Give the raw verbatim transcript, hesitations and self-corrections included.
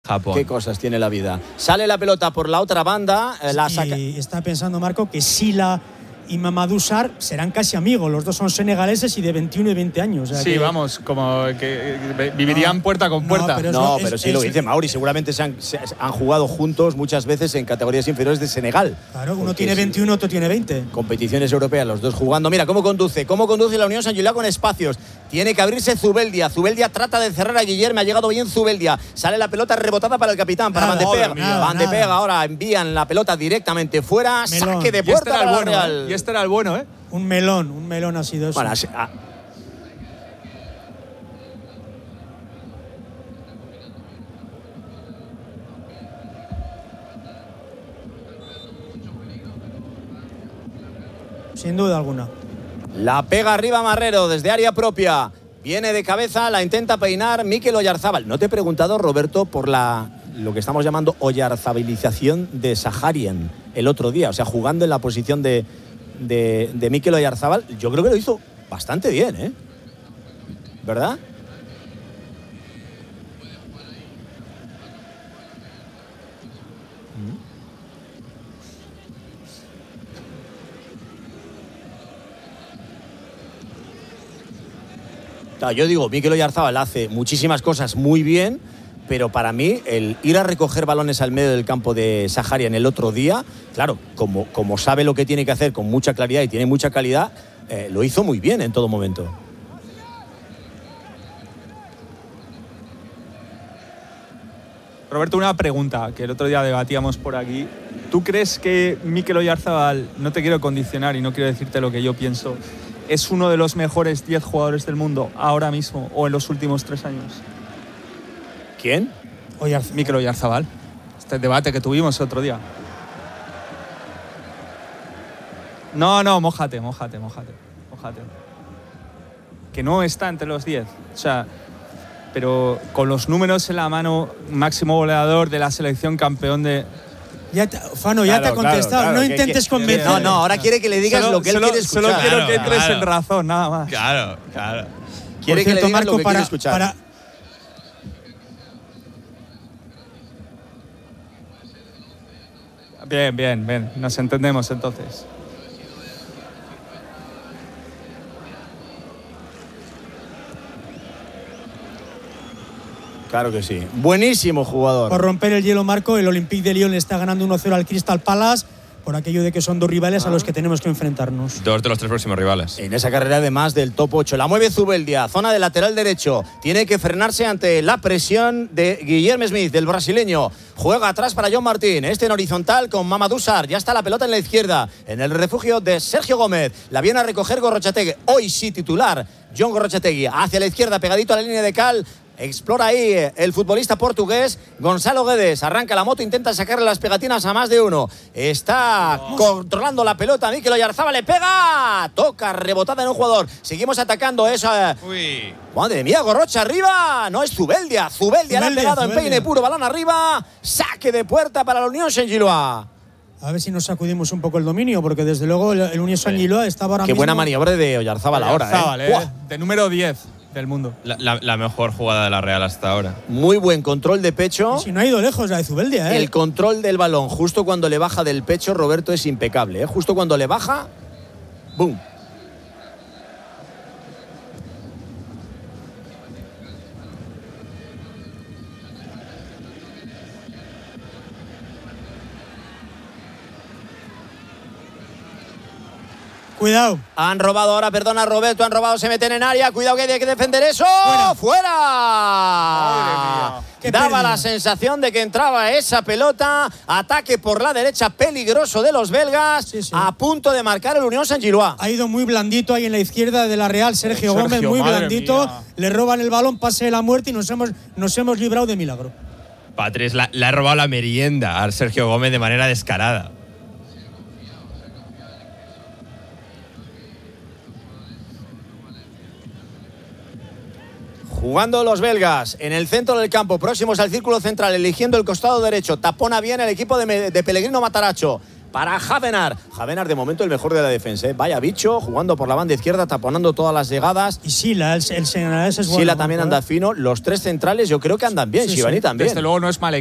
Japón. Qué cosas tiene la vida. Sale la pelota por la otra banda, eh, la saca. Y está pensando Marco que Sila y Mamadou Sarr serán casi amigos. Los dos son senegaleses y de veintiuno y veinte años. O sea sí, que... vamos, como que vivirían no, puerta con puerta. No, pero, no, es, pero sí es, lo que dice Mauri. Seguramente se han, se han jugado juntos muchas veces en categorías inferiores de Senegal. Claro, uno tiene veintiuno, otro tiene veinte. Competiciones europeas, los dos jugando. Mira cómo conduce, cómo conduce la Unión Saint-Gilloise con espacios. Tiene que abrirse Zubeldia. Zubeldia trata de cerrar a Guillermo. Ha llegado bien Zubeldia. Sale la pelota rebotada para el capitán, para Van de Peeg. Van de Peeg ahora envían la pelota directamente fuera. Melón. Saque de puerta y este para el bueno, Real. ¿eh? Y este era el bueno, ¿eh? Un melón, un melón ha sido eso. Bueno, a... Sin duda alguna. La pega arriba Marrero desde área propia. Viene de cabeza, la intenta peinar Mikel Oyarzábal. No te he preguntado, Roberto, por la lo que estamos llamando oyarzabilización de Saharian el otro día. O sea, jugando en la posición de, de, de Mikel Oyarzábal. Yo creo que lo hizo bastante bien, ¿eh? ¿Verdad? Claro, yo digo, Mikel Oyarzábal hace muchísimas cosas muy bien, pero para mí el ir a recoger balones al medio del campo de Saharian el otro día, claro, como, como sabe lo que tiene que hacer con mucha claridad y tiene mucha calidad, eh, lo hizo muy bien en todo momento. Roberto, una pregunta que el otro día debatíamos por aquí. ¿Tú crees que Mikel Oyarzábal, no te quiero condicionar y no quiero decirte lo que yo pienso, es uno de los mejores diez jugadores del mundo ahora mismo o en los últimos tres años? ¿Quién? Oyarzábal. Mikel Oyarzábal. Este debate que tuvimos el otro día. No, no, mójate, mójate, mójate, mójate. Que no está entre los diez. O sea, pero con los números en la mano, máximo goleador de la selección, campeón de... Ya te, Fano, ya claro, te ha contestado. Claro, claro, no intentes que, convencer. No, no, ahora quiere que le digas solo, lo que él solo, quiere escuchar. Solo quiero claro, que entres claro. en razón, nada más. Claro, claro. Quiere Por cierto, que le digas Marco, lo que para, quiere escuchar. Para... Bien, bien, bien. Nos entendemos entonces. Claro que sí. Buenísimo jugador. Por romper el hielo, Marco, el Olympique de Lyon le está ganando uno cero al Crystal Palace por aquello de que son dos rivales ah. a los que tenemos que enfrentarnos. Dos de los tres próximos rivales. En esa carrera, además del top ocho. La mueve Zubeldia, zona de lateral derecho. Tiene que frenarse ante la presión de Guillermo Smith, del brasileño. Juega atrás para John Martín. Este en horizontal con Mamadou Sarr. Ya está la pelota en la izquierda. En el refugio de Sergio Gómez. La viene a recoger Gorrochategui. Hoy sí titular. John Gorrochategui. Hacia la izquierda, pegadito a la línea de cal. Explora ahí el futbolista portugués Gonzalo Guedes. Arranca la moto, intenta sacarle las pegatinas a más de uno. Está controlando la pelota. Mikel Oyarzábal le pega. Toca rebotada en un jugador. Seguimos atacando eso. Uy. Madre mía, Gorrocha arriba. No es Zubeldia. Zubeldia le ha pegado en peine puro. Balón arriba. Saque de puerta para la Unión Saint-Gilloise. A ver si nos sacudimos un poco el dominio, porque desde luego el Unión Saint-Gilloise estaba ahora Qué mismo... buena maniobra de Oyarzábal ahora. ¿eh? ¿eh? De número diez. Del mundo. La, la, la mejor jugada de la Real hasta ahora. Muy buen control de pecho. Si no ha ido lejos la de Zubeldia, ¿eh? El control del balón, justo cuando le baja del pecho, Roberto, es impecable, ¿eh? Justo cuando le baja, ¡boom! Cuidado. Han robado ahora, perdona Roberto, han robado, se meten en área. Cuidado que hay que defender eso. ¡Fuera! ¡Fuera! Madre mía. Daba pérdida. la sensación de que entraba esa pelota. Ataque por la derecha peligroso de los belgas. Sí, sí. A punto de marcar el Unión Saint-Gilloise. Ha ido muy blandito ahí en la izquierda de la Real, Sergio, Sergio Gómez, muy madre blandito. mía. Le roban el balón, pase de la muerte y nos hemos, nos hemos librado de milagro. Patres la, le ha robado la merienda al Sergio Gómez de manera descarada. Jugando los belgas en el centro del campo, próximos al círculo central, eligiendo el costado derecho. Tapona bien el equipo de, de Pellegrino Mataracho. Para Javenar. Javenar, de momento, el mejor de la defensa, ¿eh? Vaya bicho, jugando por la banda izquierda, taponando todas las llegadas. Y Sila, el, el senegalés es bueno. Sila también anda fino. Los tres centrales yo creo que andan bien. Sí, Shivani sí. también. Desde luego no es mal